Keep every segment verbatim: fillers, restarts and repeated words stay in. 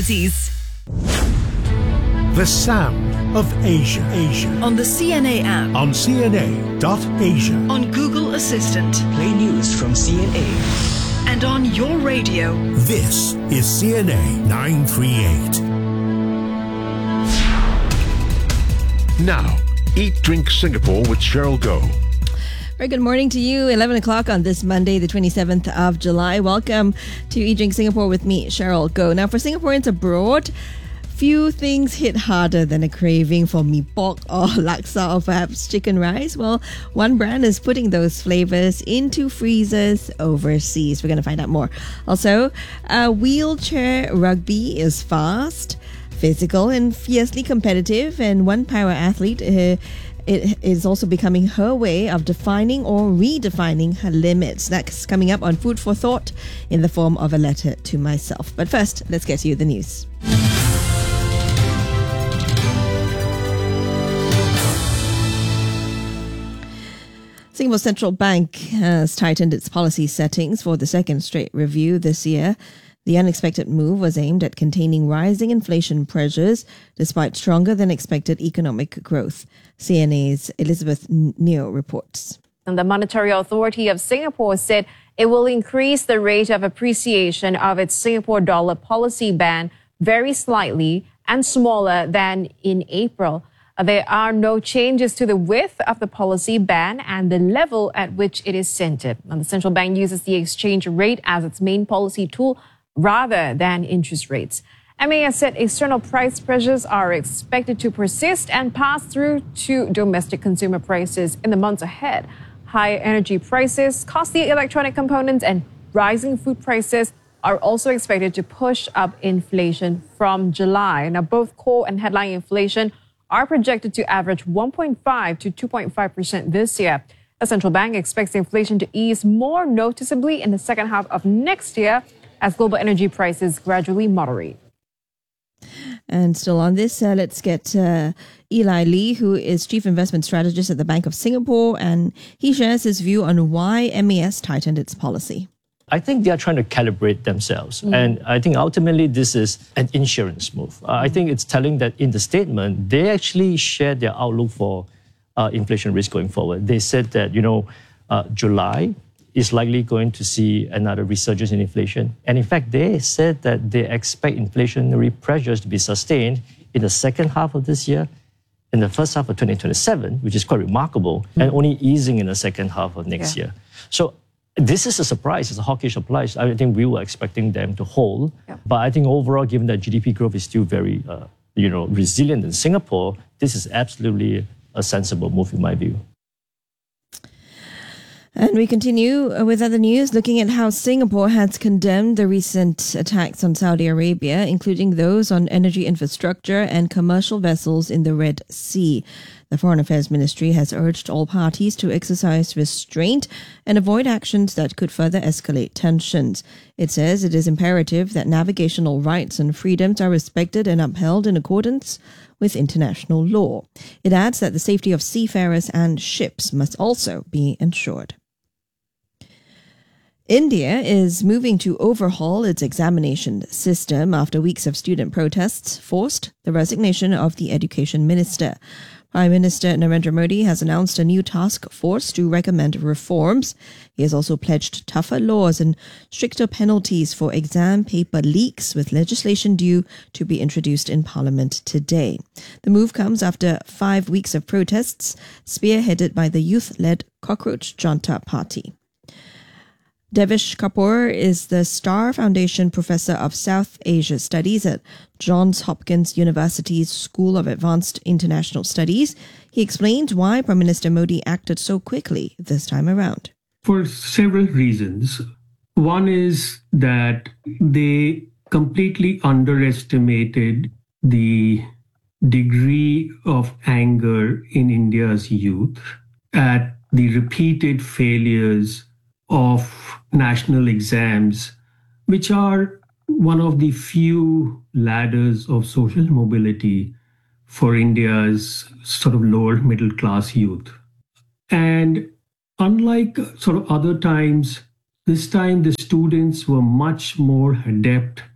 personalities. The Sound of Asia. Asia. On the C N A app. On C N A dot Asia. On Google Assistant. Play news from C N A. And on your radio. This is C N A nine thirty-eight. Now, Eat Drink Singapore with Cheryl Goh. Very good morning to you. eleven o'clock on this Monday, the twenty-seventh of July. Welcome to Eat Drink Singapore with me, Cheryl Goh. Now, for Singaporeans abroad, few things hit harder than a craving for mee pok or laksa or perhaps chicken rice. Well, one brand is putting those flavors into freezers overseas. We're going to find out more. Also, uh, wheelchair rugby is fast, physical and fiercely competitive, and one power athlete uh, it is also becoming her way of defining or redefining her limits. That's coming up on Food for Thought in the form of a letter to myself. But first, let's get to you the news. Singapore Central Bank has tightened its policy settings for the second straight review this year. The unexpected move was aimed at containing rising inflation pressures despite stronger than expected economic growth. C N A's Elizabeth Neo reports. And the Monetary Authority of Singapore said it will increase the rate of appreciation of its Singapore dollar policy band very slightly and smaller than in April. There are no changes to the width of the policy band and the level at which it is centered. And the central bank uses the exchange rate as its main policy tool rather than interest rates. M A S said external price pressures are expected to persist and pass through to domestic consumer prices in the months ahead. Higher energy prices, costly electronic components, and rising food prices are also expected to push up inflation from July. Now, both core and headline inflation are projected to average one point five to two point five percent this year. The central bank expects inflation to ease more noticeably in the second half of next year as global energy prices gradually moderate. And still on this, uh, let's get uh, Eli Lee, who is Chief Investment Strategist at the Bank of Singapore, and he shares his view on why M A S tightened its policy. I think they are trying to calibrate themselves. Mm. And I think ultimately this is an insurance move. Uh, I think it's telling that in the statement, they actually shared their outlook for uh, inflation risk going forward. They said that, you know, uh, July is likely going to see another resurgence in inflation. And in fact, they said that they expect inflationary pressures to be sustained in the second half of this year, in the first half of twenty twenty-seven, which is quite remarkable, mm. and only easing in the second half of next yeah. year. So this is a surprise. It's a hawkish surprise. I think we were expecting them to hold. Yeah. But I think overall, given that G D P growth is still very uh, you know, resilient in Singapore, this is absolutely a sensible move in my view. And we continue with other news, looking at how Singapore has condemned the recent attacks on Saudi Arabia, including those on energy infrastructure and commercial vessels in the Red Sea. The Foreign Affairs Ministry has urged all parties to exercise restraint and avoid actions that could further escalate tensions. It says it is imperative that navigational rights and freedoms are respected and upheld in accordance with international law. It adds that the safety of seafarers and ships must also be ensured. India is moving to overhaul its examination system after weeks of student protests forced the resignation of the education minister. Prime Minister Narendra Modi has announced a new task force to recommend reforms. He has also pledged tougher laws and stricter penalties for exam paper leaks, with legislation due to be introduced in Parliament today. The move comes after five weeks of protests, spearheaded by the youth-led Cockroach Janta Party. Devish Kapoor is the Star Foundation Professor of South Asia Studies at Johns Hopkins University's School of Advanced International Studies. He explains why Prime Minister Modi acted so quickly this time around. For several reasons. One is that they completely underestimated the degree of anger in India's youth at the repeated failures of national exams, which are one of the few ladders of social mobility for India's sort of lower middle class youth. And unlike sort of other times, this time the students were much more adept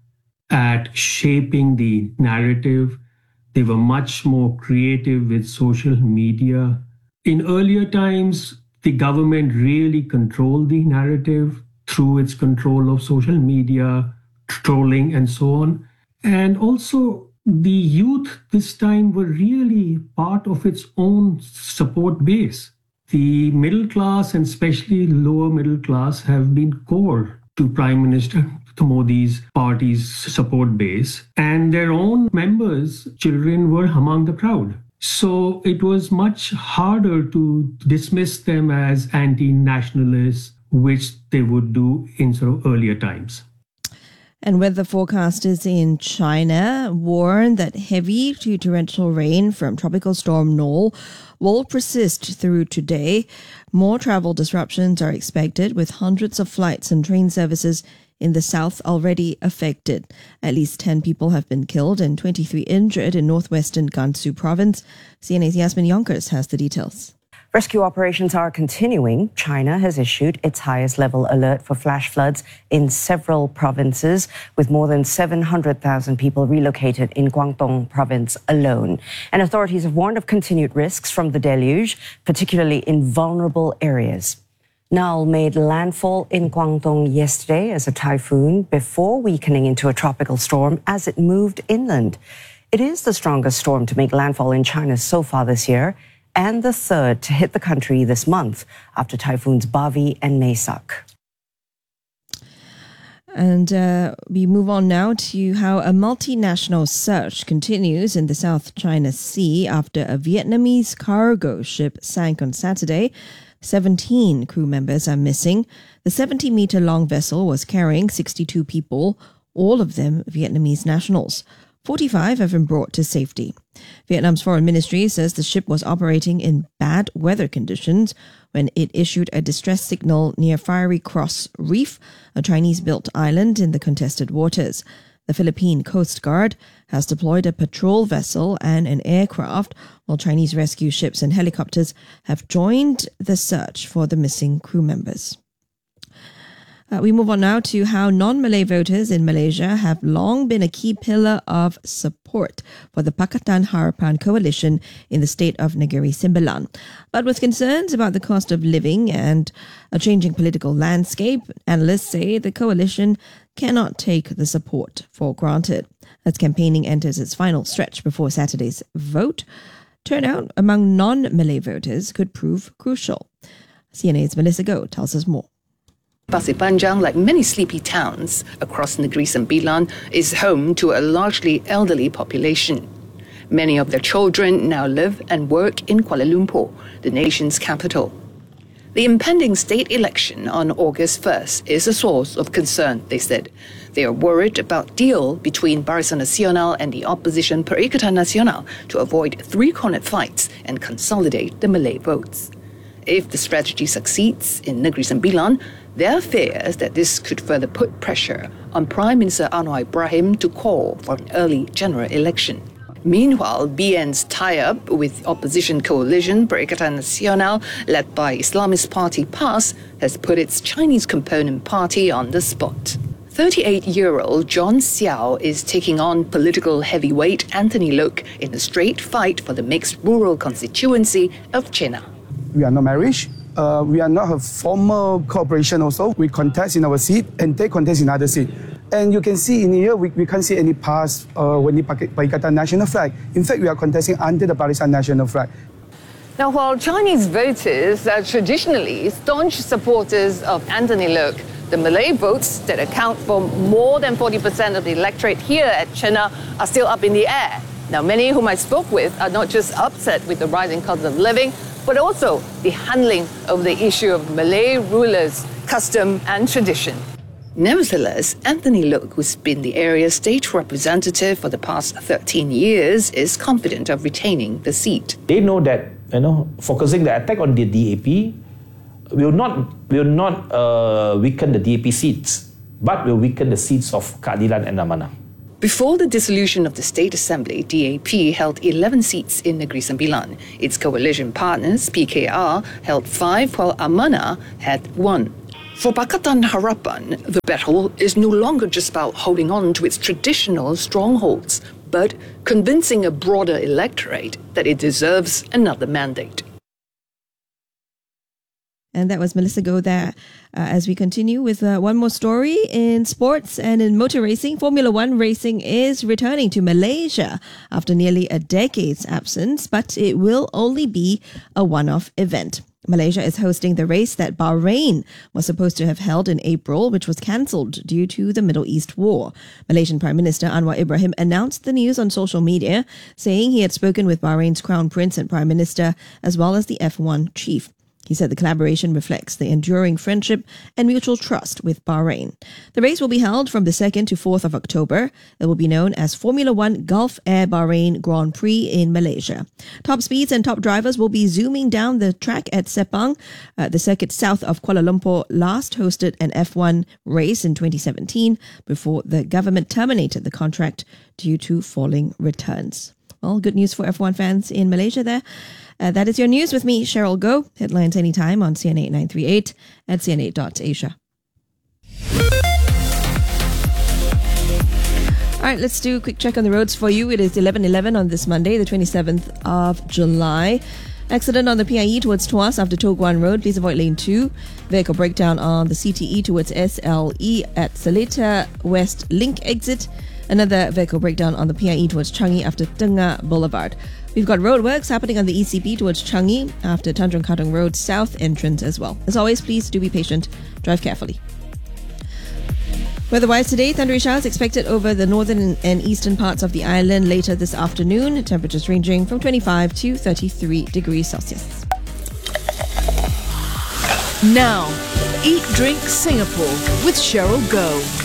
at shaping the narrative. They were much more creative with social media. In earlier times, the government really controlled the narrative through its control of social media, trolling, and so on. And also, the youth this time were really part of its own support base. The middle class and especially lower middle class have been core to Prime Minister Modi's party's support base, and their own members, children, were among the crowd. So it was much harder to dismiss them as anti-nationalists, which they would do in sort of earlier times. And weather forecasters in China warn that heavy to torrential rain from Tropical Storm Noel will persist through today. More travel disruptions are expected, with hundreds of flights and train services in the south already affected. At least ten people have been killed and twenty-three injured in northwestern Gansu province. C N A's Yasmin Yonkers has the details. Rescue operations are continuing. China has issued its highest level alert for flash floods in several provinces, with more than seven hundred thousand people relocated in Guangdong province alone. And authorities have warned of continued risks from the deluge, particularly in vulnerable areas. Noel made landfall in Guangdong yesterday as a typhoon before weakening into a tropical storm as it moved inland. It is the strongest storm to make landfall in China so far this year, and the third to hit the country this month after typhoons Bavi and Maisak. And uh, we move on now to how a multinational search continues in the South China Sea after a Vietnamese cargo ship sank on Saturday. seventeen crew members are missing. The seventy-meter long vessel was carrying sixty-two people, all of them Vietnamese nationals. forty-five have been brought to safety. Vietnam's foreign ministry says the ship was operating in bad weather conditions when it issued a distress signal near Fiery Cross Reef, a Chinese-built island in the contested waters. The Philippine Coast Guard has deployed a patrol vessel and an aircraft, while Chinese rescue ships and helicopters have joined the search for the missing crew members. Uh, we move on now to how non-Malay voters in Malaysia have long been a key pillar of support for the Pakatan Harapan coalition in the state of Negeri Sembilan. But with concerns about the cost of living and a changing political landscape, analysts say the coalition cannot take the support for granted. As campaigning enters its final stretch before Saturday's vote, turnout among non-Malay voters could prove crucial. C N A's Melissa Goh tells us more. Pasir Panjang, like many sleepy towns across Negeri Sembilan, is home to a largely elderly population. Many of their children now live and work in Kuala Lumpur, the nation's capital. The impending state election on August first is a source of concern, they said. They are worried about deal between Barisan Nasional and the opposition Perikatan Nasional to avoid three-cornered fights and consolidate the Malay votes. If the strategy succeeds in Negeri Sembilan, there are fears that this could further put pressure on Prime Minister Anwar Ibrahim to call for an early general election. Meanwhile, B N's tie-up with opposition coalition Perikatan Nasional, led by Islamist party PAS, has put its Chinese component party on the spot. thirty-eight-year-old John Xiao is taking on political heavyweight Anthony Loke in a straight fight for the mixed rural constituency of Chenas. We are not married. Uh, we are not a formal cooperation also. We contest in our seat and they contest in other seat. And you can see in here, we, we can't see any PAS or any Pakatan national flag. In fact, we are contesting under the Barisan national flag. Now, while Chinese voters are traditionally staunch supporters of Anthony Loke, the Malay votes that account for more than forty percent of the electorate here at Chenas are still up in the air. Now, many whom I spoke with are not just upset with the rising cost of living, but also the handling of the issue of Malay rulers, custom and tradition. Nevertheless, Anthony Loke, who's been the area's state representative for the past thirteen years, is confident of retaining the seat. They know that, you know, focusing the attack on the D A P will not will not uh, weaken the D A P seats, but will weaken the seats of Keadilan and Amanah. Before the dissolution of the State Assembly, D A P held eleven seats in Negeri Sembilan. Its coalition partners, P K R, held five, while Amanah had one. For Pakatan Harapan, the battle is no longer just about holding on to its traditional strongholds, but convincing a broader electorate that it deserves another mandate. And that was Melissa Goh there. Uh, as we continue with uh, one more story in sports and in motor racing, Formula One racing is returning to Malaysia after nearly a decade's absence, but it will only be a one-off event. Malaysia is hosting the race that Bahrain was supposed to have held in April, which was cancelled due to the Middle East war. Malaysian Prime Minister Anwar Ibrahim announced the news on social media, saying he had spoken with Bahrain's Crown Prince and Prime Minister, as well as the F one chief. He said the collaboration reflects the enduring friendship and mutual trust with Bahrain. The race will be held from the second to fourth of October. It will be known as Formula One Gulf Air Bahrain Grand Prix in Malaysia. Top speeds and top drivers will be zooming down the track at Sepang. Uh, the circuit south of Kuala Lumpur last hosted an F one race in twenty seventeen before the government terminated the contract due to falling returns. Well, good news for F one fans in Malaysia there. Uh, that is your news with me, Cheryl Goh. Headlines anytime on C N eight nine three eight at c n eight dot asia. All right, let's do a quick check on the roads for you. It is eleven eleven on this Monday, the twenty-seventh of July. Accident on the P I E towards Tuas after Toh Guan Road. Please avoid lane two. Vehicle breakdown on the C T E towards S L E at Seletar West Link exit. Another vehicle breakdown on the P I E towards Changi after Tengah Boulevard. We've got roadworks happening on the E C P towards Changi after Tanjung Katong Road South entrance as well. As always, please do be patient. Drive carefully. Weather-wise today, thundery showers expected over the northern and eastern parts of the island later this afternoon. Temperatures ranging from twenty-five to thirty-three degrees Celsius. Now, Eat Drink Singapore with Cheryl Goh.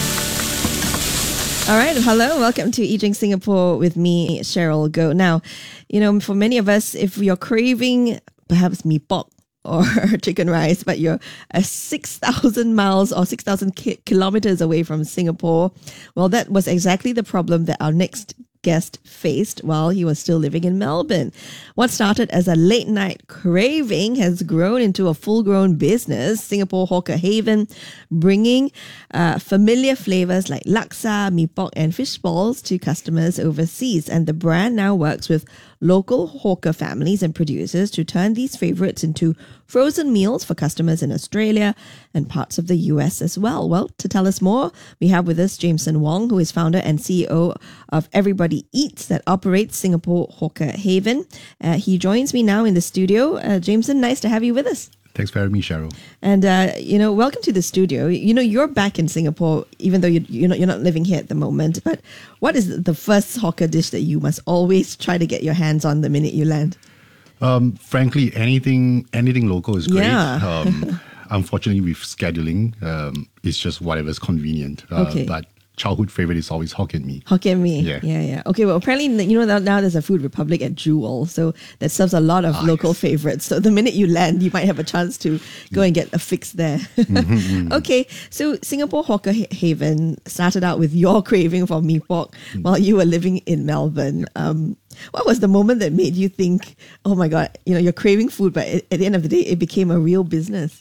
All right, hello, welcome to Eat Drink Singapore with me, Cheryl Goh. Now, you know, for many of us, if you're craving perhaps mee pok or chicken rice, but you're uh, six thousand miles or six thousand ki- kilometers away from Singapore, well, that was exactly the problem that our next guest faced while he was still living in Melbourne. What started as a late night craving has grown into a full-grown business, Singapore Hawker Haven, bringing uh, familiar flavors like laksa, mee pok and fish balls to customers overseas. And the brand now works with local hawker families and producers to turn these favorites into frozen meals for customers in Australia and parts of the U S as well. Well, to tell us more, we have with us Jameson Wong, who is founder and C E O of Everybody Eats that operates Singapore Hawker Haven. Uh, he joins me now in the studio. Uh, Jameson, nice to have you with us. Thanks for having me, Cheryl. And, uh, you know, welcome to the studio. You know, you're back in Singapore, even though you, you're, not, you're not living here at the moment. But what is the first hawker dish that you must always try to get your hands on the minute you land? Um, frankly, anything anything local is great. Yeah. um, unfortunately, with scheduling, um, it's just whatever's convenient. Uh, Okay. But childhood favorite is always Hokkien mee. Hokkien mee. Yeah. yeah, yeah. Okay, well, apparently, you know, now, now there's a Food Republic at Jewel, so that serves a lot of Ah, local yes. favorites. So the minute you land, you might have a chance to go and get a fix there. Mm-hmm, Okay, so Singapore Hawker Ha- Haven started out with your craving for mee pok Mm. while you were living in Melbourne. Um, what was the moment that made you think, oh my God, you know, you're craving food, but at at the end of the day, it became a real business?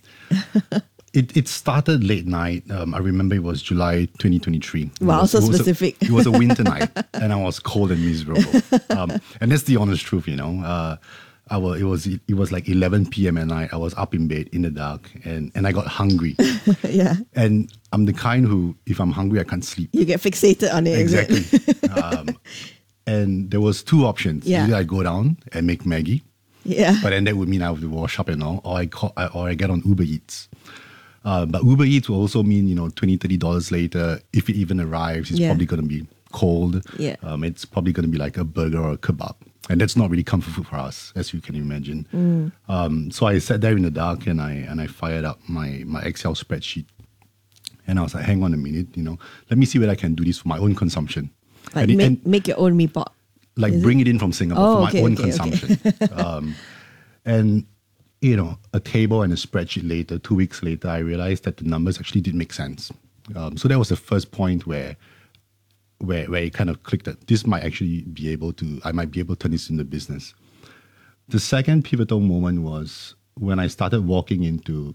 It, it started late night. Um, I remember it was July twenty twenty-three. It Wow, was- so it was a- specific. it was a winter night, and I was cold and miserable. Um, and that's the honest truth, you know. Uh, I was, it was it was like eleven p.m. at night. I was up in bed in the dark, and, and I got hungry. Yeah, And I'm the kind who, if I'm hungry, I can't sleep. you get fixated on it. is it? Exactly. um, and there was two options. Yeah. Either I go down and make Maggie, Yeah. but then that would mean I have to wash up and all, or I call, or I get on Uber Eats. Uh, but Uber Eats will also mean, you know, twenty dollars, thirty dollars later, if it even arrives, it's Yeah. probably going to be cold. Yeah. Um, it's probably going to be like a burger or a kebab. And that's not really comfort food for us, as you can imagine. Mm. Um, so I sat there in the dark and I and I fired up my, my Excel spreadsheet. And I was like, hang on a minute, you know, let me see whether I can do this for my own consumption. Like and, it- make, and make your own mee pok. like Is bring it? in from Singapore Oh, for my okay, own okay, consumption. um, and, you know, a table and a spreadsheet later, two weeks later, I realized that the numbers actually did make sense. Um, so that was the first point where, where, where it kind of clicked that this might actually be able to, I might be able to turn this into business. The second pivotal moment was when I started walking into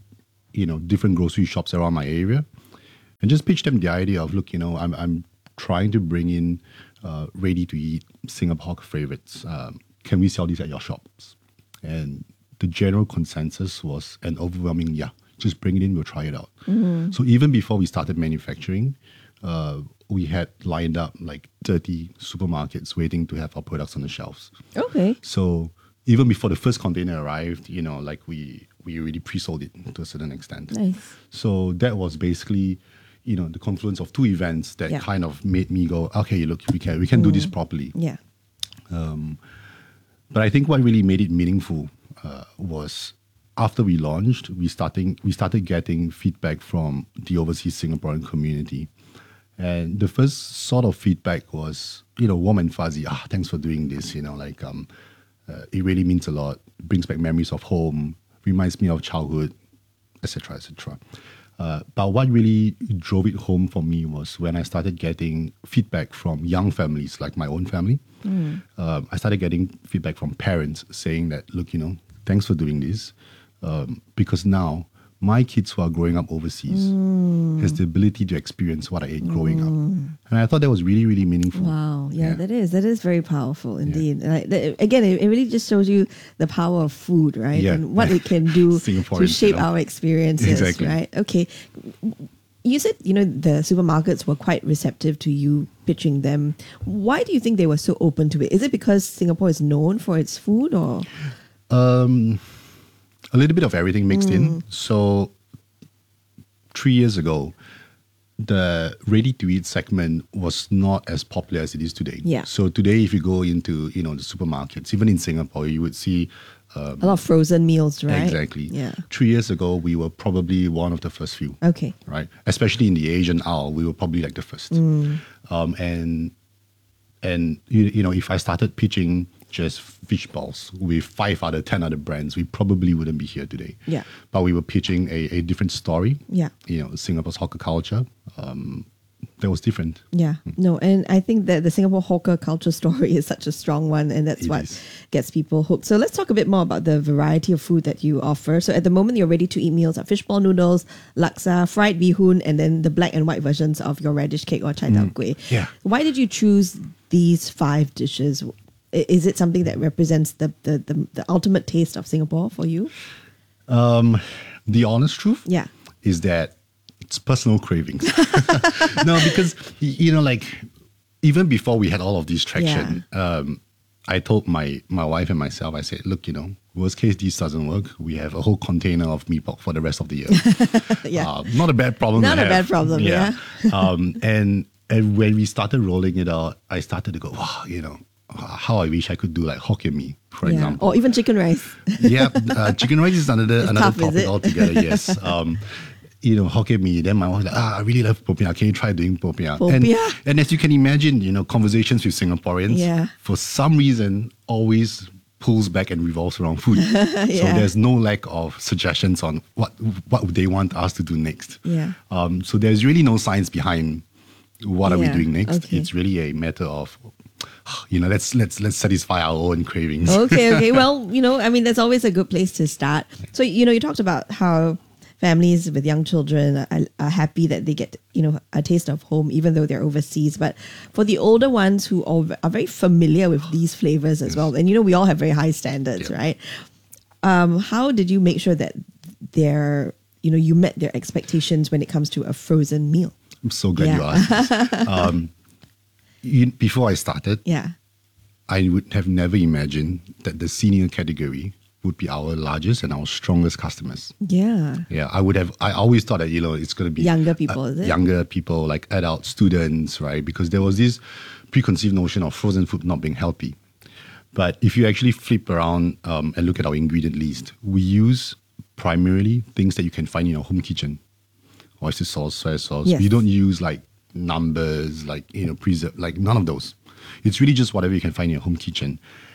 you know, different grocery shops around my area, and just pitch them the idea of, look, you know, I'm I'm trying to bring in uh, ready-to-eat Singapore favorites. Um, can we sell these at your shops? And the general consensus was an overwhelming, yeah, just bring it in, we'll try it out. Mm-hmm. So even before we started manufacturing, uh, we had lined up like thirty supermarkets waiting to have our products on the shelves. Okay. So even before the first container arrived, you know, like we, we already pre-sold it to a certain extent. Nice. So that was basically, you know, the confluence of two events that Yeah. kind of made me go, okay, look, we can we can do this properly. Yeah. Um, but I think what really made it meaningful uh, was after we launched, we starting we started getting feedback from the overseas Singaporean community, and the first sort of feedback was, you know, warm and fuzzy. Ah, thanks for doing this. You know, like um, uh, it really means a lot. Brings back memories of home. Reminds me of childhood, et cetera, et cetera. Uh, but what really drove it home for me was when I started getting feedback from young families, like my own family. Mm. Um, I started getting feedback from parents saying that, look, you know, thanks for doing this, um, because now my kids who are growing up overseas Mm. has the ability to experience what I ate growing Mm. up. And I thought that was really, really meaningful. Wow, yeah, Yeah. that is that is very powerful indeed. Like, that- again, it, it really just shows you the power of food, right? Yeah. And what it can do to Singaporeans, shape you know. our experiences, Exactly. right? Okay. You said, you know, the supermarkets were quite receptive to you pitching them. Why do you think they were so open to it? Is it because Singapore is known for its food, or? Um, a little bit of everything mixed in. So three years ago, the ready-to-eat segment was not as popular as it is today. Yeah. So today, if you go into, you know, the supermarkets, even in Singapore, you would see um, A lot of frozen meals, right? Exactly. Yeah. Three years ago, we were probably one of the first few. Okay. Right. Especially in the Asian aisle, we were probably like the first. Mm. Um, and and you, you know, if I started pitching just fish balls with five other, ten other brands, we probably wouldn't be here today. Yeah. But we were pitching a, a different story. Yeah. You know, Singapore's hawker culture. Um, that was different. Yeah, no, and I think that the Singapore hawker culture story is such a strong one, and that's It what is. gets people hooked. So let's talk a bit more about the variety of food that you offer. So at the moment, your ready-to-eat meals are fishball noodles, laksa, fried bee hoon, and then the black and white versions of your radish cake or chai dao kueh. Yeah. Why did you choose these five dishes? I- Is it something that represents the the, the, the ultimate taste of Singapore for you? Um, the honest truth Yeah. is that it's personal cravings. No, because, y- you know, like, even before we had all of this traction, um, I told my, my wife and myself, I said, look, you know, worst case this doesn't work, we have a whole container of mee pok for the rest of the year. Yeah. Uh, not a bad problem Not to a have. bad problem, yeah. um, and, and when we started rolling it out, I started to go, wow, you know, how I wish I could do like Hokkien mee, for Yeah. example. Or even chicken rice. Yeah, uh, chicken rice is another It's another tough, is topic it? altogether. Yes, um, you know, Hokkien mee. Then my wife was like, ah, I really love popiah. Can you try doing popiah? And, Popiah. and as you can imagine, you know, conversations with Singaporeans, Yeah. for some reason, always pulls back and revolves around food. So Yeah. there's no lack of suggestions on what what they want us to do next. Yeah. Um, so there's really no science behind what are we Yeah, doing next. okay. It's really a matter of, you know, let's let's let's satisfy our own cravings. Okay, okay. Well, you know, I mean, that's always a good place to start. So, you know, you talked about how families with young children are, are happy that they get, you know, a taste of home, even though they're overseas. But for the older ones who are, are very familiar with these flavors as well, and, you know, we all have very high standards, Yeah. right? Um, how did you make sure that they're, you know, you met their expectations when it comes to a frozen meal? I'm so glad Yeah. you asked this. Um, you, before I started, Yeah. I would have never imagined that the senior category would be our largest and our strongest customers. Yeah. Yeah, I would have. I always thought that, you know, it's going to be Younger people, is it? Younger people, like adult students, right? Because there was this preconceived notion of frozen food not being healthy. But if you actually flip around um, and look at our ingredient list, we use primarily things that you can find in your home kitchen. Oyster sauce, soy sauce. Yes. We don't use like numbers, like, you know, preserve, like none of those. It's really just whatever you can find in your home kitchen.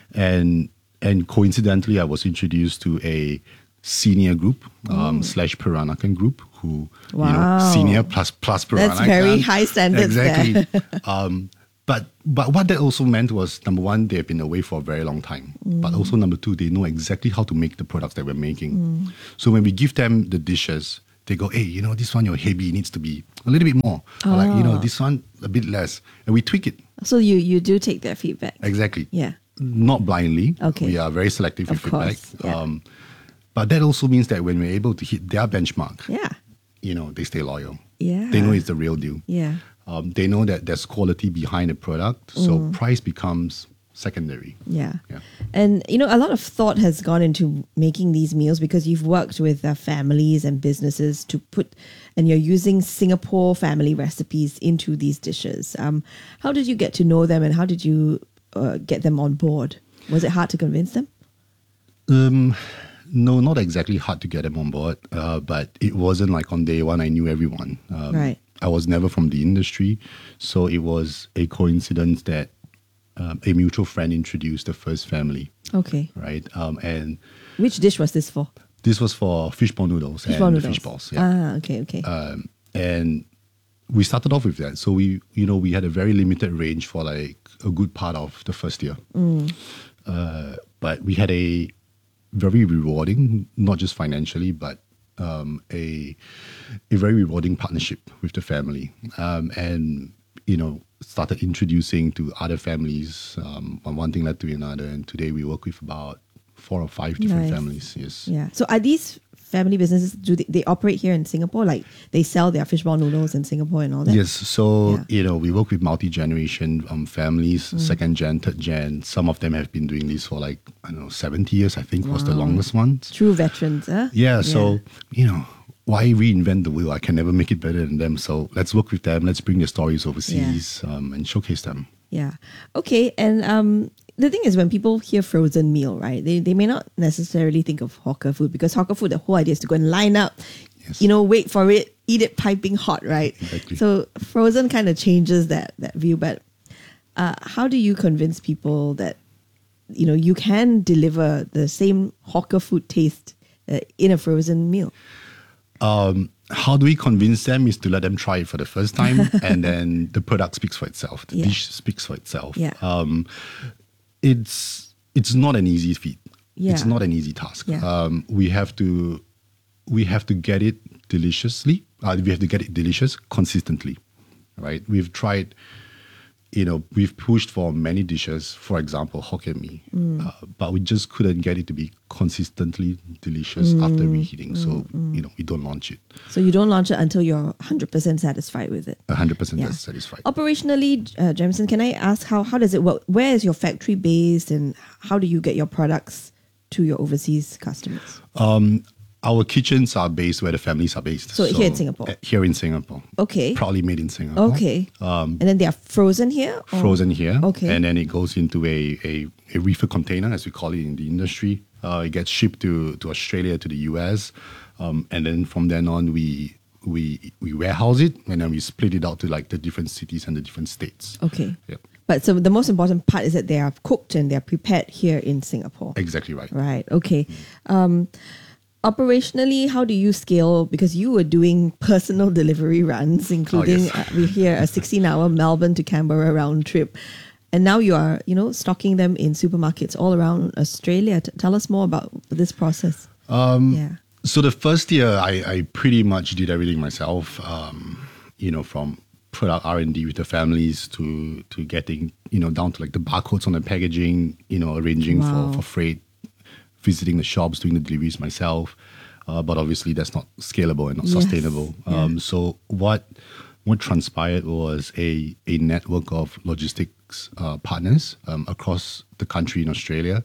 And and coincidentally, I was introduced to a senior group um, slash Peranakan group who, you Wow. know, senior plus plus Peranakan. That's very high standards Exactly. there. um, but but what that also meant was, number one, they've been away for a very long time. But also number two, they know exactly how to make the products that we're making. So when we give them the dishes, they go, hey, you know, this one, your heavy needs to be a little bit more. Or like, you know, Ah. this one, a bit less. And we tweak it. So you you do take their feedback. Exactly. Yeah. Not blindly. Okay. We are very selective Of with feedback. course, yeah. Um, but that also means that when we're able to hit their benchmark, Yeah. you know, they stay loyal. Yeah. They know it's the real deal. Yeah. Um, they know that there's quality behind the product, so Mm. price becomes secondary. Yeah. Yeah. And, you know, a lot of thought has gone into making these meals because you've worked with uh, families and businesses to put, and you're using Singapore family recipes into these dishes. Um, how did you get to know them and how did you uh, get them on board? Was it hard to convince them? Um, no, not exactly hard to get them on board, uh, but it wasn't like on day one I knew everyone. Um, Right. I was never from the industry, so it was a coincidence that um, a mutual friend introduced the first family, Okay. right? Um, and Which dish was this for? this was for fishball noodles Fishball and noodles. fish balls. Yeah. Ah, okay, okay. Um, and we started off with that. So we, you know, we had a very limited range for like a good part of the first year. Mm. Uh, but we had a very rewarding, not just financially, but um, a a very rewarding partnership with the family, um, and you know started introducing to other families. Um, and one thing led to another, and today we work with about four or five different Nice. families. Yes. Yeah. So are these family businesses, do they, they operate here in Singapore? Like they sell their fishball noodles in Singapore and all that? Yes, so Yeah. you know we work with multi-generation um, families, Mm. second gen, third gen. Some of them have been doing this for like I don't know seventy years. I think was the Wow. longest one. True veterans, huh? Yeah, so you know why reinvent the wheel? I can never make it better than them. So let's work with them. Let's bring their stories overseas um, and showcase them. Yeah. Okay. And um, the thing is, when people hear frozen meal, right, they, they may not necessarily think of hawker food because hawker food, the whole idea is to go and line up, you know, wait for it, eat it piping hot, right? Exactly. So frozen kind of changes that, that view. But uh, how do you convince people that, you know, you can deliver the same hawker food taste uh, in a frozen meal? Um, how do we convince them is to let them try it for the first time and then the product speaks for itself. The Yeah. dish speaks for itself. Yeah. Um, it's it's not an easy feat. It's Yeah. not an easy task. Yeah. Um, we have to we have to get it deliciously. Uh, we have to get it delicious consistently, right? We've tried, you know, we've pushed for many dishes, for example, Hokkien Mee, Mm. uh, but we just couldn't get it to be consistently delicious Mm, after reheating. mm, So, mm. you know, we don't launch it. So you don't launch it until you're one hundred percent satisfied with it. one hundred percent Yeah. satisfied. Operationally, uh, Jamison, can I ask how, how does it work? Where is your factory based and how do you get your products to your overseas customers? Um, our kitchens are based where the families are based. So here in Singapore? uh, Here in Singapore. Okay. Proudly made in Singapore. Okay. Um, And then they are frozen here? or- frozen here. Okay. And then it goes into a, a, a reefer container, as we call it in the industry. Uh, it gets shipped to, to Australia, to the U S. Um, and then from then on, we, we, we warehouse it and then we split it out to like the different cities and the different states. Okay. Yep. But so the most important part is that they are cooked and they're prepared here in Singapore. Exactly right. Right. Okay. Um, operationally, how do you scale? Because you were doing personal delivery runs, including yes. uh, we hear a sixteen-hour Melbourne to Canberra round trip, and now you are, you know, stocking them in supermarkets all around Australia. T- tell us more about this process. Um, Yeah. So the first year, I, I pretty much did everything myself. Um, you know, from product R and D with the families to to getting you know down to like the barcodes on the packaging. You know, arranging Wow. for for freight, visiting the shops, doing the deliveries myself. Uh, but obviously, that's not scalable and not Yes. sustainable. Yeah. Um, so what what transpired was a a network of logistics uh, partners um, across the country in Australia.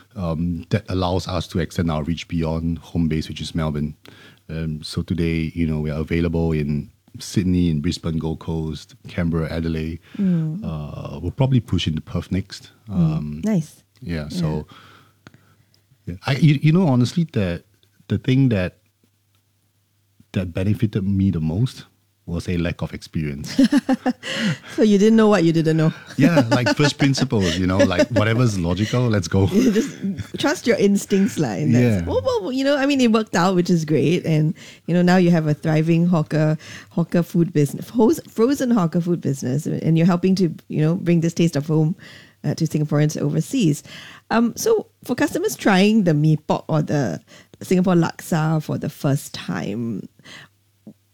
Um, that allows us to extend our reach beyond home base, which is Melbourne. Um, so today, you know, we are available in Sydney, in Brisbane, Gold Coast, Canberra, Adelaide. Mm. Uh, we'll probably push into Perth next. Um, Nice. Yeah. So, yeah. I, you, you know, honestly, the the thing that that benefited me the most was a lack of experience. So you didn't know what you didn't know. Yeah, like first principles, you know, like whatever's logical, let's go. You just trust your instincts, lah. in that Yeah. sense. Well, well, you know, I mean, it worked out, which is great, and you know, now you have a thriving hawker hawker food business, frozen frozen hawker food business, and you're helping to you know bring this taste of home uh, to Singaporeans overseas. Um, so for customers trying the mee pok or the Singapore laksa for the first time,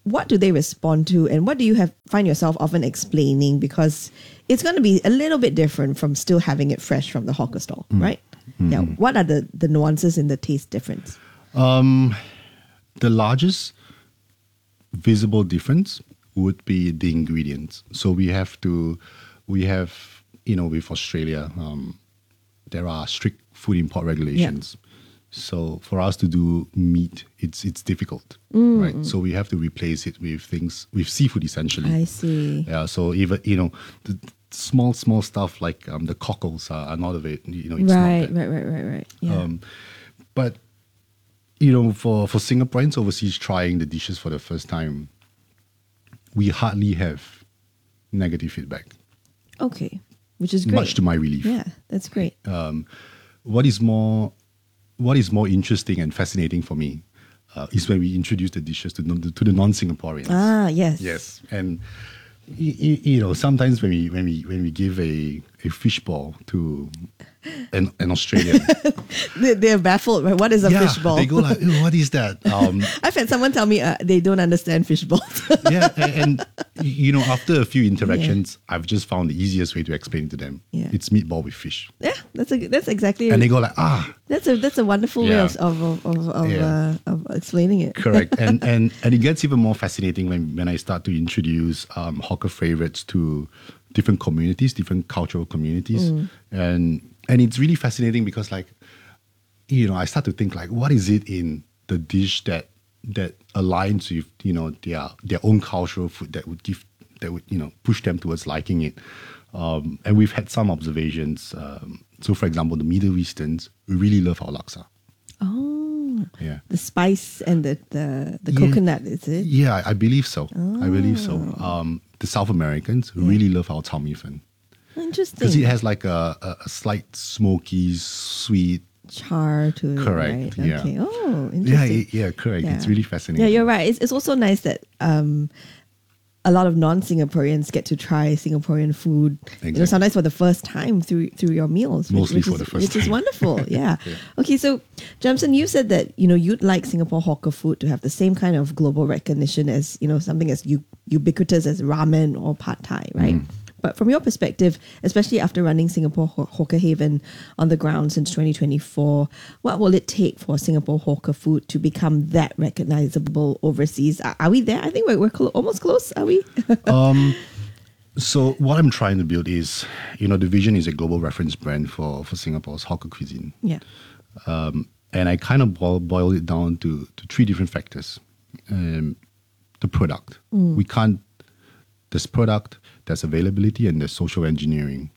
what do they respond to, and what do you have find yourself often explaining? Because it's going to be a little bit different from still having it fresh from the hawker stall, Mm. right? Yeah. What are the, the nuances in the taste difference? Um, the largest visible difference would be the ingredients. So we have to, we have, you know, with Australia, um, there are strict food import regulations. So for us to do meat, it's it's difficult, Mm. right? So we have to replace it with things, with seafood essentially. I see. Yeah, so even, you know, the small, small stuff like um, the cockles are, are not of it, you know, it's Right, not that. right, right, right, right. Yeah. Um, but, you know, for, for Singaporeans overseas trying the dishes for the first time, we hardly have negative feedback. Okay, which is great. Much to my relief. Yeah, that's great. Um, what is more, what is more interesting and fascinating for me uh, is when we introduce the dishes to, non- to the non-Singaporeans. Ah, yes. Yes, and y- y- you know, sometimes when we when we when we give a a fishball to an, an Australian, They, they're baffled. Right? What is a yeah, fishball? they go like, "Ew, "What is that?" Um, I've had someone tell me uh, they don't understand fishballs. yeah, and, and you know, after a few interactions, I've just found the easiest way to explain to them. Yeah. It's meatball with fish, Yeah, that's a that's exactly. and they go like, "Ah." That's a that's a wonderful way Yeah. of of of, of, of, Yeah. uh, of explaining it. Correct, and and and it gets even more fascinating when when I start to introduce um, hawker favorites to different communities, different cultural communities, Mm. and and it's really fascinating because like, you know, I start to think like, what is it in the dish that that aligns with, you know, their their own cultural food that would give that would, you know, push them towards liking it. Um, and we've had some observations. Um, so, for example, the Middle Easterns really love our laksa. Oh, Yeah. the spice and the the, the Yeah. coconut, is it? Yeah, I I believe so. I believe so. Oh. Um, the South Americans really love our chao mi fen Interesting. because it has like a, a, a slight smoky, sweet. Char to it, Correct, right? yeah. Okay. Oh, Yeah, interesting. it- yeah, correct. It's Yeah. really fascinating. Yeah, you're right. It's, it's also nice that um, a lot of non-Singaporeans get to try Singaporean food. You know, Exactly. sometimes for the first time through through your meals. which- Mostly which for is, the first which is time. wonderful. Yeah. Yeah. Okay, so Jamson, you said that you know you'd like Singapore hawker food to have the same kind of global recognition as you know something as u- ubiquitous as ramen or pad thai, right? Mm. But from your perspective, especially after running Singapore Haw- Hawker Haven on the ground since twenty twenty-four, what will it take for Singapore hawker food to become that recognizable overseas? Are, are we there? I think we're, we're clo- almost close, are we? um, so what I'm trying to build is, you know, the vision is a global reference brand for, for Singapore's hawker cuisine. Yeah. Um, and I kind of boil, boil it down to, to three different factors. Um, the product. Mm. We can't, there's product, there's availability, and there's social engineering.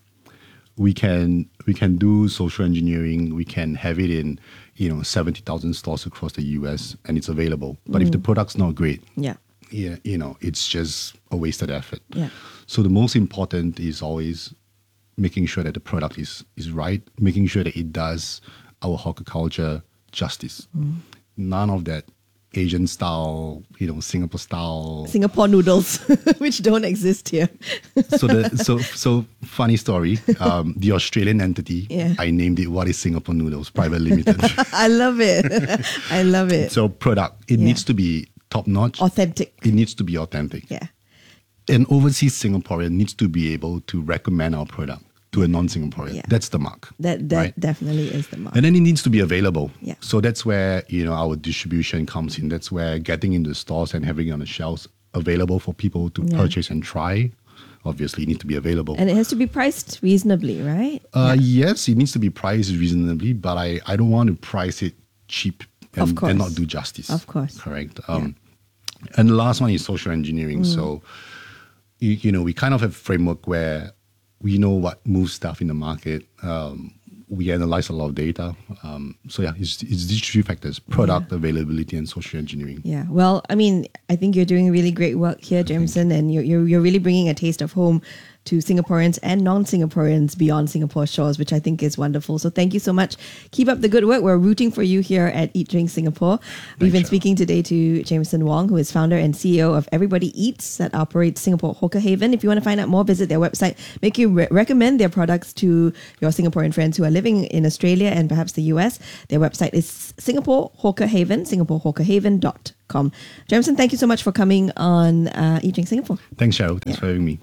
We can we can do social engineering. We can have it in, you know, seventy thousand stores across the U S and it's available. But if Mm. the product's not great, Yeah. yeah, you know, it's just a wasted effort. Yeah. So the most important is always making sure that the product is is right, making sure that it does our hawker culture justice. Mm. None of that Asian style, you know, Singapore style. Singapore noodles, which don't exist here. so the so so funny story. Um, the Australian entity, Yeah. I named it What is Singapore Noodles Private Limited. I love it. I love it. So product, it Yeah. needs to be top notch. Authentic. It needs to be authentic. Yeah. An overseas Singaporean needs to be able to recommend our product to a non-Singaporean. Yeah. That's the mark. That that right? definitely is the mark. And then it needs to be available. Yeah. So that's where, you know, our distribution comes in. That's where getting into stores and having it on the shelves available for people to Yeah. purchase and try. Obviously, need to be available. And it has to be priced reasonably, right? Uh, Yes, it needs to be priced reasonably, but I, I don't want to price it cheap and, Of course. and not do justice. Of course. Correct. Um, And the last one is social engineering. Mm. So, you, you know, we kind of have a framework where we know what moves stuff in the market. Um, we analyze a lot of data. Um, so yeah, it's, it's these three factors: product, availability, and social engineering. Yeah. Well, I mean, I think you're doing really great work here, Jameson, and you're, you're you're really bringing a taste of home to Singaporeans and non-Singaporeans beyond Singapore's shores, which I think is wonderful. So thank you so much. Keep up the good work. We're rooting for you here at Eat Drink Singapore. Thanks, We've been Cheryl. speaking today to Jameson Wong, who is founder and C E O of Everybody Eats that operates Singapore Hawker Haven. If you want to find out more, visit their website. Make you re- recommend their products to your Singaporean friends who are living in Australia and perhaps the U S. Their website is Singapore Hawker Haven, singapore hawker haven dot com. Jameson, thank you so much for coming on uh, Eat Drink Singapore. Thanks, Cheryl. Thanks yeah. for having me.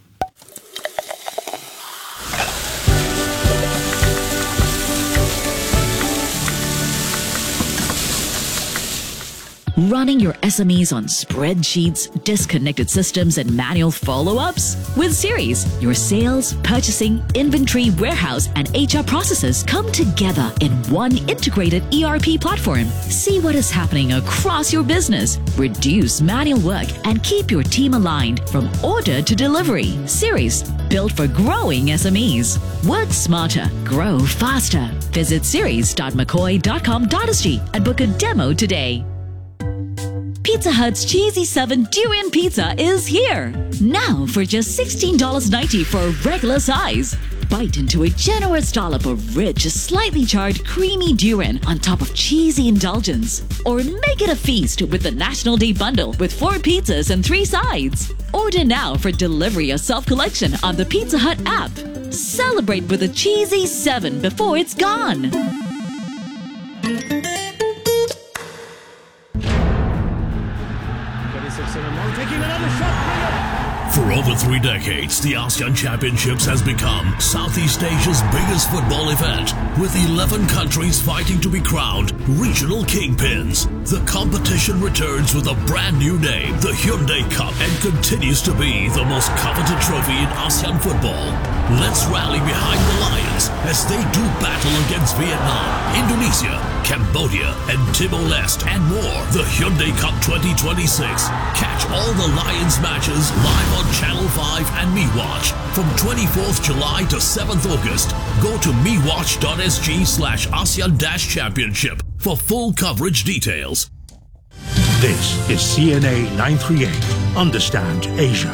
Running your S M Es on spreadsheets, disconnected systems, and manual follow-ups? With Series, your sales, purchasing, inventory, warehouse, and H R processes come together in one integrated E R P platform. See what is happening across your business, reduce manual work, and keep your team aligned from order to delivery. Series, built for growing S M Es. Work smarter, grow faster. Visit series dot mccoy dot com dot s g and book a demo today. Pizza Hut's Cheesy seven Durian Pizza is here! Now for just sixteen dollars ninety for a regular size. Bite into a generous dollop of rich, slightly charred, creamy durian on top of cheesy indulgence. Or make it a feast with the National Day Bundle with four pizzas and three sides. Order now for delivery or self-collection on the Pizza Hut app. Celebrate with a Cheesy seven before it's gone. For over three decades, the ASEAN Championships has become Southeast Asia's biggest football event, with eleven countries fighting to be crowned regional kingpins. The competition returns with a brand new name, the Hyundai Cup, and continues to be the most coveted trophy in ASEAN football. Let's rally behind the Lions as they do battle against Vietnam, Indonesia, Cambodia, and Timor-Leste, and more. The Hyundai Cup twenty twenty-six. Catch all the Lions matches live on Channel five and MeWatch from twenty-fourth July to seventh August. Go to mewatch.sg slash ASEAN dash championship for full coverage details. This is C N A nine thirty-eight. Understand Asia.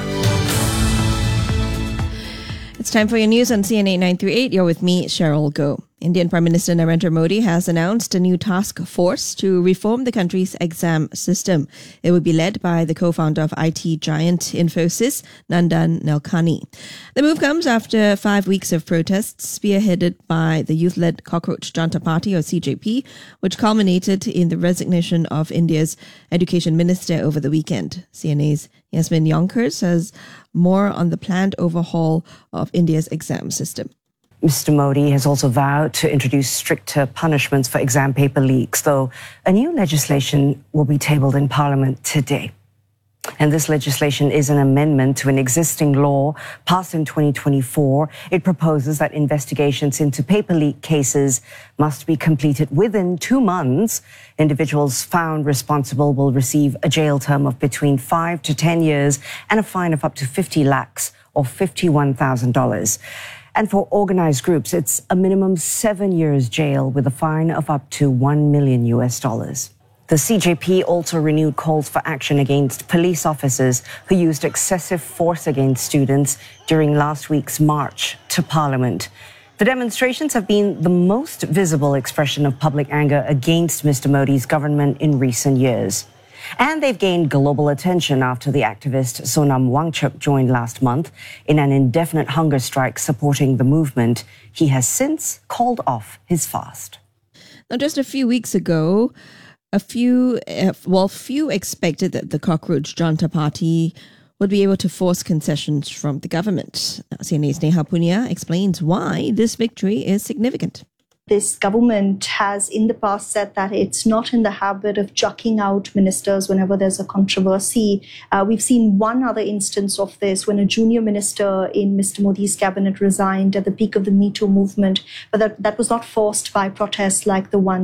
It's time for your news on C N A nine thirty-eight. You're with me, Cheryl Goh. Indian Prime Minister Narendra Modi has announced a new task force to reform the country's exam system. It will be led by the co-founder of I T giant Infosys, Nandan Nilekani. The move comes after five weeks of protests spearheaded by the youth-led Cockroach Janta Party, or C J P, which culminated in the resignation of India's education minister over the weekend. C N A's Yasmin Yonkers has more on the planned overhaul of India's exam system. Mister Modi has also vowed to introduce stricter punishments for exam paper leaks, though a new legislation will be tabled in Parliament today. And this legislation is an amendment to an existing law passed in twenty twenty-four. It proposes that investigations into paper leak cases must be completed within two months. Individuals found responsible will receive a jail term of between five to ten years and a fine of up to fifty lakhs or fifty-one thousand dollars. And for organized groups, it's a minimum seven years jail with a fine of up to one million U S dollars. The C J P also renewed calls for action against police officers who used excessive force against students during last week's march to Parliament. The demonstrations have been the most visible expression of public anger against Mister Modi's government in recent years. And they've gained global attention after the activist Sonam Wangchuk joined last month in an indefinite hunger strike supporting the movement. He has since called off his fast. Now, just a few weeks ago, a few, uh, well, few expected that the Cockroach Janta Party would be able to force concessions from the government. Now, C N A's Neha Punia explains why this victory is significant. This government has in the past said that it's not in the habit of chucking out ministers whenever there's a controversy. Uh, we've seen one other instance of this when a junior minister in Mister Modi's cabinet resigned at the peak of the Me Too movement, but that, that was not forced by protests like the one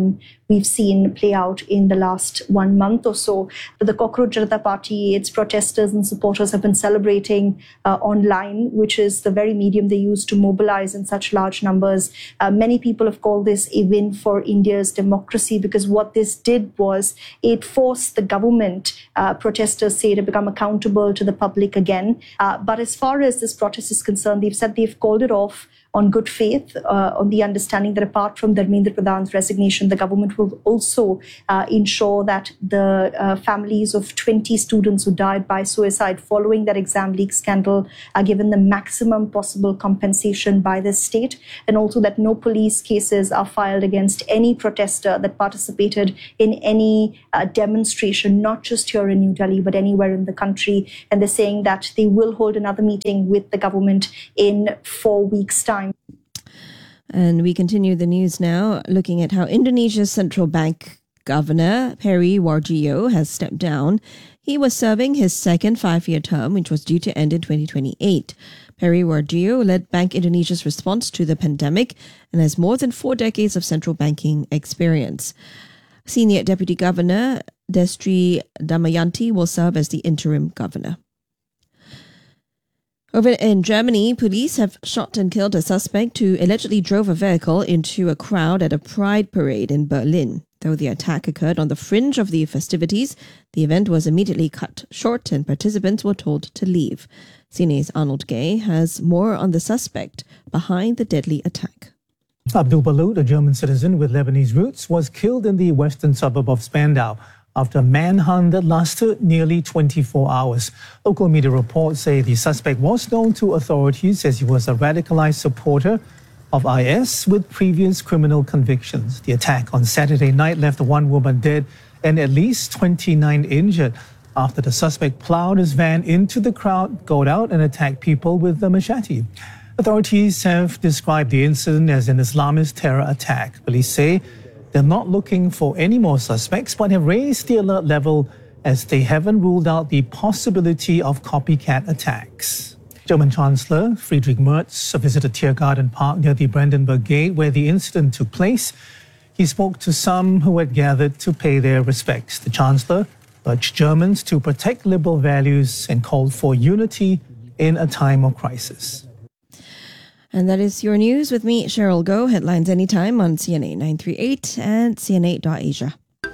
we've seen play out in the last one month or so. But the Cockroach Janata Party, its protesters and supporters have been celebrating uh, online, which is the very medium they use to mobilize in such large numbers. Uh, many people have called this a win for India's democracy, because what this did was it forced the government, uh, protesters say, to become accountable to the public again. Uh, but as far as this protest is concerned, they've said they've called it off on good faith, uh, on the understanding that apart from Dharmendra Pradhan's resignation, the government will also uh, ensure that the uh, families of twenty students who died by suicide following that exam leak scandal are given the maximum possible compensation by the state, and also that no police cases are filed against any protester that participated in any uh, demonstration, not just here in New Delhi, but anywhere in the country. And they're saying that they will hold another meeting with the government in four weeks' time. And we continue the news now, looking at how Indonesia's central bank governor, Peri Warjio, has stepped down. He was serving his second five-year term, which was due to end in twenty twenty-eight. Peri Warjio led Bank Indonesia's response to the pandemic and has more than four decades of central banking experience. Senior Deputy Governor Destri Damayanti will serve as the interim governor. Over in Germany, police have shot and killed a suspect who allegedly drove a vehicle into a crowd at a pride parade in Berlin. Though the attack occurred on the fringe of the festivities, the event was immediately cut short and participants were told to leave. C N A's Arnold Gay has more on the suspect behind the deadly attack. Abdul Balut, a German citizen with Lebanese roots, was killed in the western suburb of Spandau after a manhunt that lasted nearly twenty-four hours. Local media reports say the suspect was known to authorities as he was a radicalized supporter of I S with previous criminal convictions. The attack on Saturday night left one woman dead and at least twenty-nine injured after the suspect plowed his van into the crowd, got out and attacked people with a machete. Authorities have described the incident as an Islamist terror attack. Police say they're not looking for any more suspects, but have raised the alert level as they haven't ruled out the possibility of copycat attacks. German Chancellor Friedrich Merz visited Tiergarten Park near the Brandenburg Gate where the incident took place. He spoke to some who had gathered to pay their respects. The Chancellor urged Germans to protect liberal values and called for unity in a time of crisis. And that is your news with me, Cheryl Goh. Headlines anytime on C N A nine three eight and C N A dot Asia.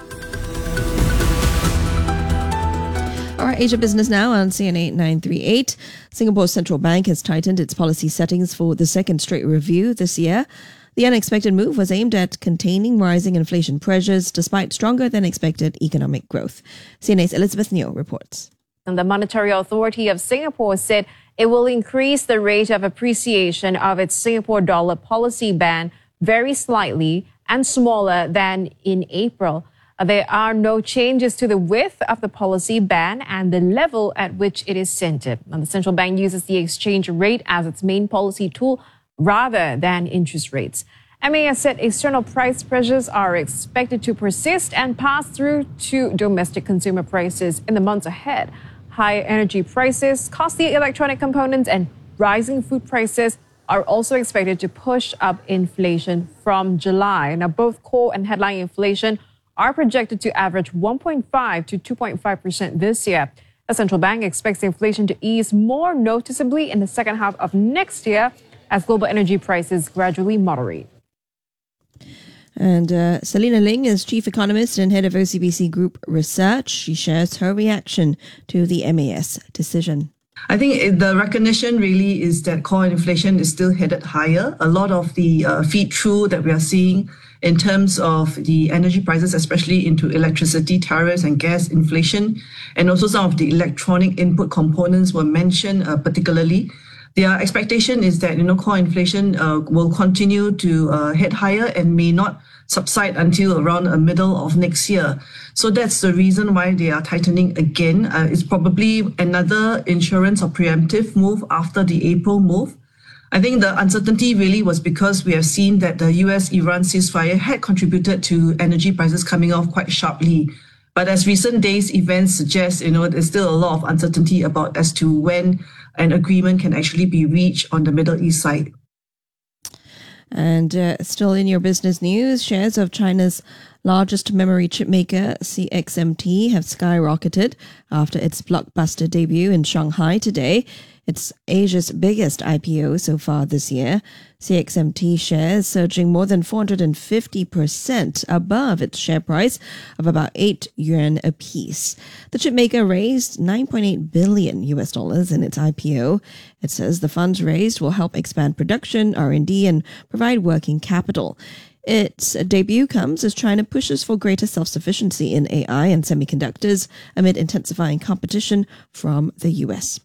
All right, Asia Business Now on C N A nine three eight. Singapore's central bank has tightened its policy settings for the second straight review this year. The unexpected move was aimed at containing rising inflation pressures despite stronger than expected economic growth. C N A's Elizabeth Neo reports. And the Monetary Authority of Singapore said it will increase the rate of appreciation of its Singapore dollar policy band very slightly and smaller than in April. There are no changes to the width of the policy band and the level at which it is centered. And the central bank uses the exchange rate as its main policy tool rather than interest rates. M A S said external price pressures are expected to persist and pass through to domestic consumer prices in the months ahead. Higher energy prices, costly electronic components, and rising food prices are also expected to push up inflation from July. Now, both core and headline inflation are projected to average one point five to two point five percent this year. The central bank expects inflation to ease more noticeably in the second half of next year as global energy prices gradually moderate. And uh, Selina Ling is chief economist and head of O C B C Group Research. She shares her reaction to the M A S decision. I think the recognition really is that core inflation is still headed higher. A lot of the uh, feed through that we are seeing in terms of the energy prices, especially into electricity tariffs and gas inflation, and also some of the electronic input components were mentioned uh, particularly. Their expectation is that, you know, core inflation uh, will continue to uh, head higher and may not subside until around the middle of next year. So that's the reason why they are tightening again. Uh, it's probably another insurance or preemptive move after the April move. I think the uncertainty really was because we have seen that the U S Iran ceasefire had contributed to energy prices coming off quite sharply. But as recent days events suggest, you know, there's still a lot of uncertainty about as to when an agreement can actually be reached on the Middle East side. And uh, still in your business news, shares of China's largest memory chip maker, C X M T, have skyrocketed after its blockbuster debut in Shanghai today. It's Asia's biggest I P O so far this year. C X M T shares surging more than four hundred fifty percent above its share price of about eight yuan apiece. The chipmaker raised nine point eight billion U S dollars in its I P O. It says the funds raised will help expand production, R and D, and provide working capital. Its debut comes as China pushes for greater self-sufficiency in A I and semiconductors amid intensifying competition from the U S.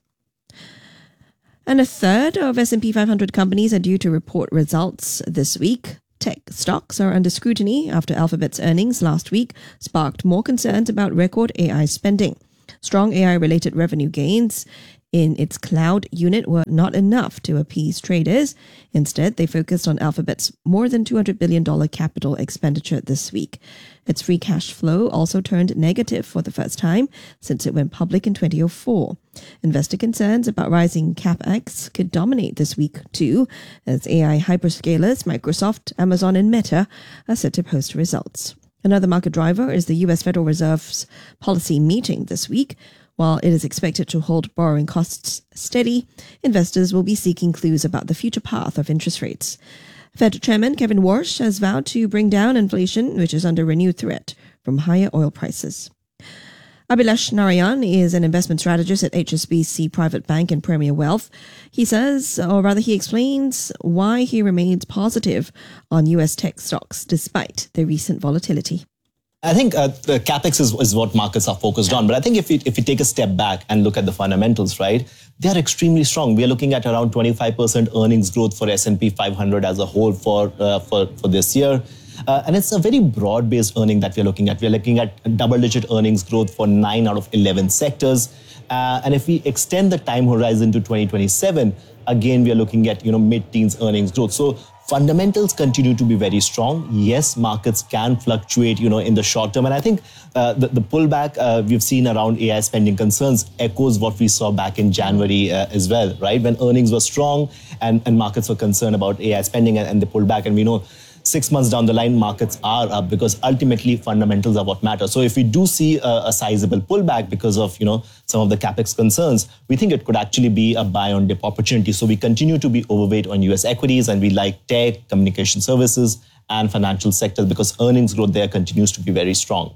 And a third of S and P five hundred companies are due to report results this week. Tech stocks are under scrutiny after Alphabet's earnings last week sparked more concerns about record A I spending. Strong A I-related revenue gains in its cloud unit were not enough to appease traders. Instead, they focused on Alphabet's more than two hundred billion dollars capital expenditure this week. Its free cash flow also turned negative for the first time since it went public in twenty oh four. Investor concerns about rising capex could dominate this week too, as A I hyperscalers Microsoft, Amazon, and Meta are set to post results. Another market driver is the U S Federal Reserve's policy meeting this week. While it is expected to hold borrowing costs steady, investors will be seeking clues about the future path of interest rates. Fed Chairman Kevin Warsh has vowed to bring down inflation, which is under renewed threat from higher oil prices. Abhilash Narayan is an investment strategist at H S B C Private Bank and Premier Wealth. He says, or rather he explains, why he remains positive on U S tech stocks despite the recent volatility. I think uh, the capex is, is what markets are focused on. But I think if we, if we take a step back and look at the fundamentals, right, they are extremely strong. We are looking at around twenty-five percent earnings growth for S and P five hundred as a whole for, uh, for, for this year. Uh, and it's a very broad-based earning that we're looking at. We're looking at double-digit earnings growth for nine out of eleven sectors. Uh, and if we extend the time horizon to twenty twenty-seven, again, we are looking at, you know, mid-teens earnings growth. So fundamentals continue to be very strong. Yes, markets can fluctuate, you know, in the short term. And I think uh, the, the pullback uh, we've seen around A I spending concerns echoes what we saw back in January uh, as well, right? When earnings were strong and, and markets were concerned about A I spending and, and they pulled back. And we know six months down the line, markets are up because ultimately fundamentals are what matter. So if we do see a, a sizable pullback because of, you know, some of the capex concerns, we think it could actually be a buy on dip opportunity. So we continue to be overweight on U S equities and we like tech, communication services and financial sectors because earnings growth there continues to be very strong.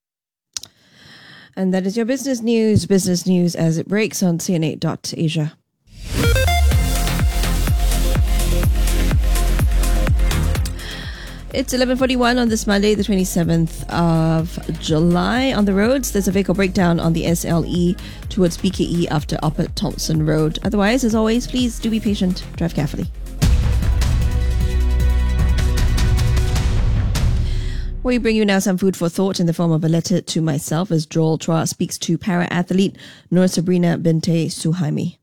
And that is your business news, business news as it breaks on C N eight dot asia. It's eleven forty-one on this Monday, the twenty-seventh of July. On the roads, there's a vehicle breakdown on the S L E towards B K E after Upper Thompson Road. Otherwise, as always, please do be patient. Drive carefully. We bring you now some food for thought in the form of a letter to myself as Joel Chua speaks to para-athlete Nur Sabrina Binte Suhaimi.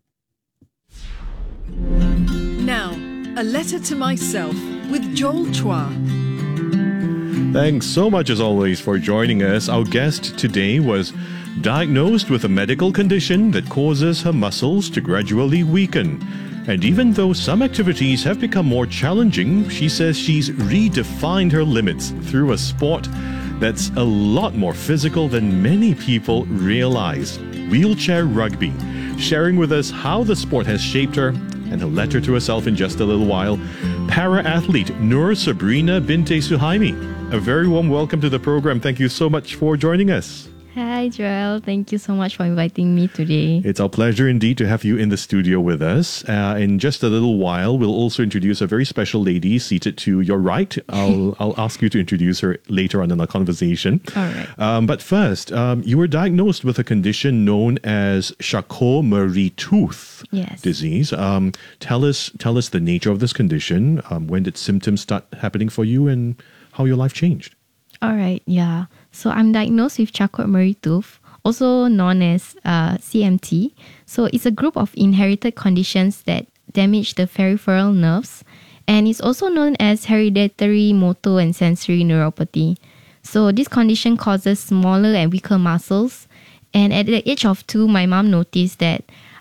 Now, a letter to myself with Joel Chua. Thanks so much as always for joining us. Our guest today was diagnosed with a medical condition that causes her muscles to gradually weaken. And even though some activities have become more challenging, she says she's redefined her limits through a sport that's a lot more physical than many people realize. Wheelchair rugby. Sharing with us how the sport has shaped her and her letter to herself in just a little while, para-athlete Nur Sabrina Binte Suhaimi. A very warm welcome to the program. Thank you so much for joining us. Hi, Joel. Thank you so much for inviting me today. It's our pleasure indeed to have you in the studio with us. Uh, in just a little while, we'll also introduce a very special lady seated to your right. I'll I'll ask you to introduce her later on in our conversation. All right. Um, but first, um, you were diagnosed with a condition known as Charcot-Marie-Tooth yes. disease. Um, tell us tell us the nature of this condition. Um, when did symptoms start happening for you, and how your life changed? All right. Yeah. So I'm diagnosed with Charcot-Marie-Tooth, also known as uh, C M T. So it's a group of inherited conditions that damage the peripheral nerves, and it's also known as hereditary motor and sensory neuropathy. So this condition causes smaller and weaker muscles. And at the age of two, my mom noticed that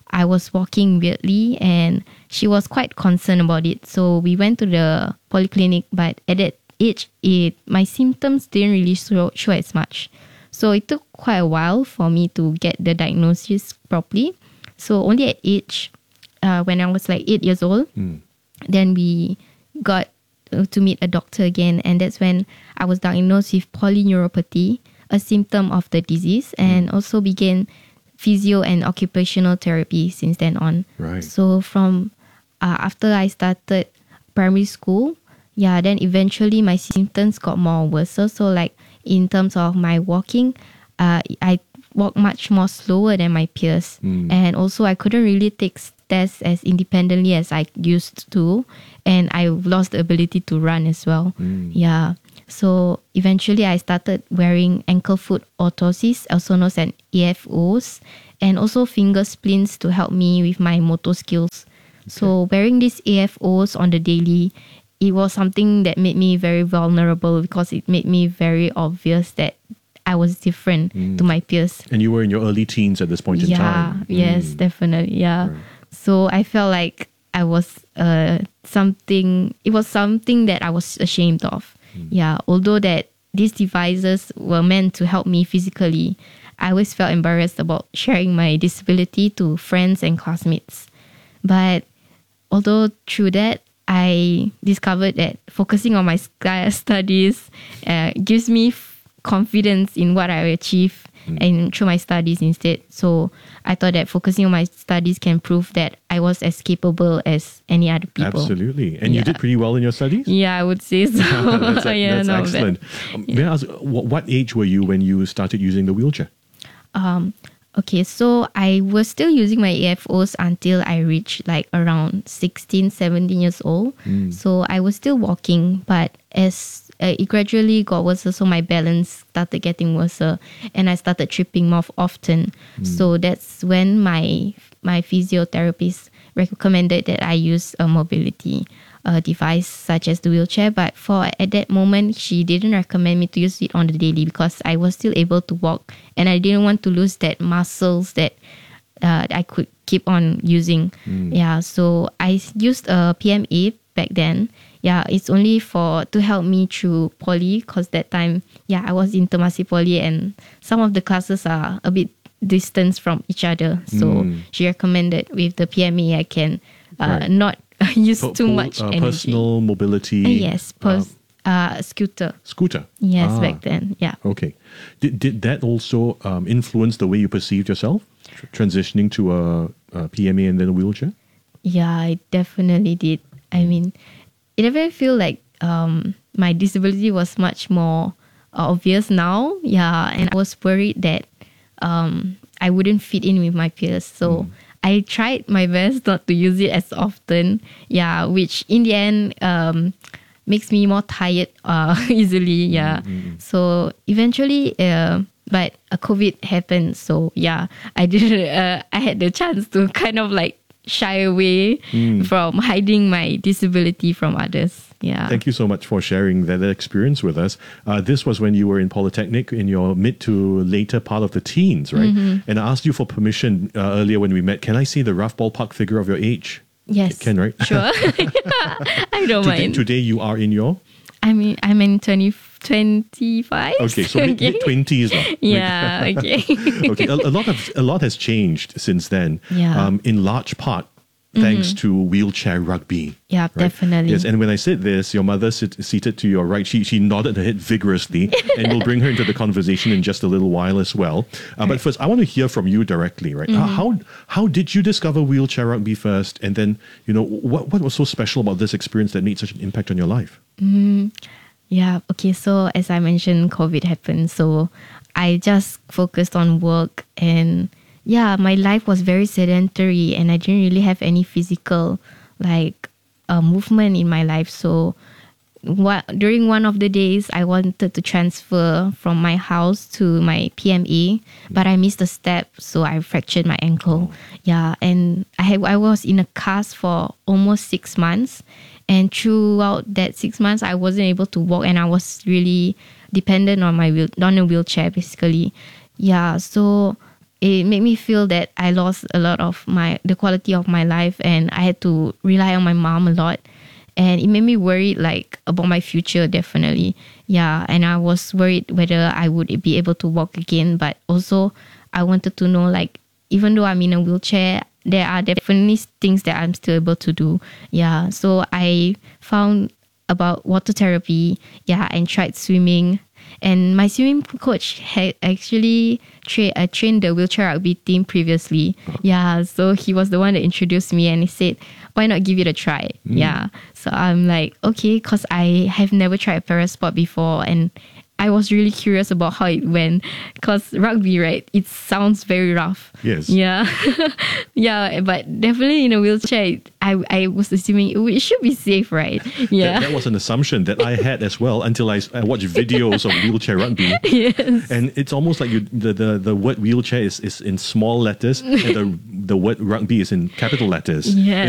I was walking weirdly, and she was quite concerned about it. So we went to the polyclinic, but at that age, it my symptoms didn't really show, show as much. So it took quite a while for me to get the diagnosis properly. So only at age, uh, when I was like eight years old, Mm. then we got uh, to meet a doctor again, and that's when I was diagnosed with polyneuropathy, a symptom of the disease, and also began physio and occupational therapy since then on. Right. So from uh, after I started primary school, yeah, then eventually my symptoms got more worse. So, so like in terms of my walking, uh, I walk much more slower than my peers, Mm. and also I couldn't really take tests as independently as I used to, and I lost the ability to run as well. Mm. Yeah. So eventually I started wearing ankle foot orthoses, also known as A F Os, and also finger splints to help me with my motor skills. So wearing these A F Os on the daily, it was something that made me very vulnerable because it made me very obvious that I was different Mm. to my peers. And you were in your early teens at this point in yeah, time. yes, Mm. definitely. Yeah. So I felt like I was uh, something, it was something that I was ashamed of. Mm. Yeah. Although that these devices were meant to help me physically, I always felt embarrassed about sharing my disability to friends and classmates. But although through that, I discovered that focusing on my sk- studies uh, gives me f- confidence in what I achieve mm. and through my studies instead. So I thought that focusing on my studies can prove that I was as capable as any other people. Absolutely. And you Yeah. did pretty well in your studies? Yeah, I would say so. that's yeah, that's not excellent. bad. Um, May I ask, what, what age were you when you started using the wheelchair? Um, okay, so I was still using my A F Os until I reached like around sixteen, seventeen years old. Mm. So I was still walking, but as uh, it gradually got worse, so my balance started getting worse, and I started tripping more often. Mm. So that's when my my physiotherapist recommended that I use a mobility uh, device such as the wheelchair. But for at that moment, she didn't recommend me to use it on the daily because I was still able to walk, and I didn't want to lose that muscles that uh, I could keep on using. Mm. Yeah, so I used a P M A back then. Yeah, it's only for to help me through poly because that time, yeah, I was in Temasek Poly and some of the classes are a bit distance from each other. So Mm. she recommended with the P M A I can uh, Right. not use Po- too po- much uh, energy. Personal mobility. Uh, yes, pers- uh, scooter. Scooter. Yes, Ah. back then. Yeah. Okay. Did, did that also um, influence the way you perceived yourself? Tr- transitioning to a, a P M A and then a wheelchair? Yeah, I definitely did. I mean, it definitely feel like um, my disability was much more obvious now. Yeah, and I was worried that um, I wouldn't fit in with my peers. So I tried my best not to use it as often. Yeah, which in the end um, makes me more tired uh, easily. Yeah. So eventually, uh, but a COVID happened. So yeah, I did. Uh, I had the chance to kind of like shy away Mm. from hiding my disability from others. Yeah. Thank you so much for sharing that experience with us. Uh, this was when you were in Polytechnic in your mid to later part of the teens, right? Mhm. And I asked you for permission uh, earlier when we met. Can I see the rough ballpark figure of your age? Yes. Can, right? Sure. I don't today, mind. today you are in your? I mean, I'm in twenty, twenty-five. Okay, so mid, mid twenties now. Yeah, okay. okay, a, a lot of a lot has changed since then. Yeah. Um, in large part, thanks Mhm. to wheelchair rugby. Yeah, definitely. Yes, and when I said this, your mother sit, seated to your right, she she nodded her head vigorously, and we'll bring her into the conversation in just a little while as well. Uh, but first, I want to hear from you directly, right? Uh, Mhm. how how did you discover wheelchair rugby first, and then you know what what was so special about this experience that made such an impact on your life? Mm, yeah, okay. So as I mentioned, COVID happened. So I just focused on work, and yeah, my life was very sedentary, and I didn't really have any physical like uh, movement in my life. So what, during one of the days, I wanted to transfer from my house to my P M A, but I missed a step, so I fractured my ankle. Yeah, and I had, I was in a cast for almost six months. And throughout that six months, I wasn't able to walk, and I was really dependent on my wheel, on a wheelchair, basically. Yeah, so it made me feel that I lost a lot of my the quality of my life, and I had to rely on my mom a lot. And it made me worried, like, about my future, definitely. Yeah, and I was worried whether I would be able to walk again. But also, I wanted to know, like, even though I'm in a wheelchair, there are definitely things that I'm still able to do. Yeah, so I found about water therapy, yeah, and tried swimming. And my swimming coach had actually tra- uh, trained the wheelchair rugby team previously. Yeah, so he was the one that introduced me, and he said, why not give it a try? Mm. Yeah, so I'm like, okay, because I have never tried parasport before, and I was really curious about how it went, because rugby, right, it sounds very rough. Yes. Yeah. Yeah, but definitely in a wheelchair, I, I was assuming it should be safe, right? Yeah. That, that was an assumption that I had as well until I, I watched videos of wheelchair rugby. Yes. And it's almost like you, the, the, the word wheelchair is, is in small letters and the, the word rugby is in capital letters. Yeah.